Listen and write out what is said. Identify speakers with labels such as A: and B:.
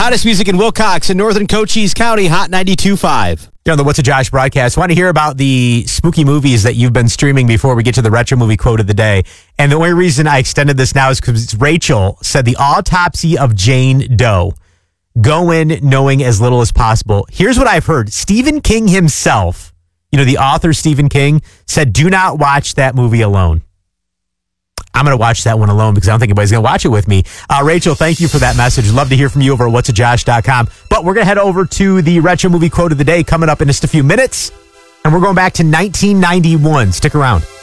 A: hottest music in Wilcox and Northern Cochise County, Hot 92.5.
B: Here on the What's a Josh broadcast, I want to hear about the spooky movies that you've been streaming before we get to the retro movie quote of the day. And the only reason I extended this now is because Rachel said The Autopsy of Jane Doe. Go in knowing as little as possible. Here's what I've heard. Stephen King himself, the author Stephen King, said do not watch that movie alone. I'm going to watch that one alone because I don't think anybody's going to watch it with me. Rachel, thank you for that message. Love to hear from you over at whatsajosh.com. But we're going to head over to the retro movie quote of the day coming up in just a few minutes. And we're going back to 1991. Stick around.